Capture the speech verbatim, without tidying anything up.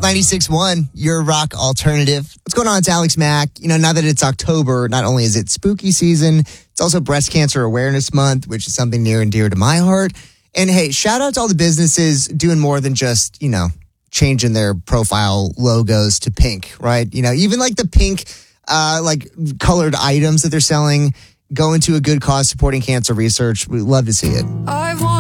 Alt ninety-six point one, your rock alternative. What's going on? It's Alex Mack. You know, now that it's October, not only is it spooky season, it's also Breast Cancer Awareness Month, which is something near and dear to my heart. And hey, shout out to all the businesses doing more than just, you know, changing their profile logos to pink, right? You know, even like the pink, uh, like colored items that they're selling, going to a good cause supporting cancer research. We'd love to see it. I want